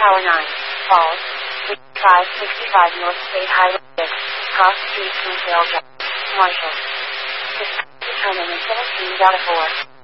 Tower 9, Falls, 565 North State Highway 6, Cross Street, Twintail Drive, Marshall. Determined until 4.